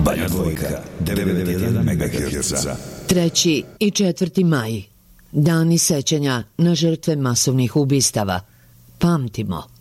Banja Dvojka 91 MHz. 3. i 4. maj. Dani sećanja na žrtve masovnih ubistava. Pamtimo.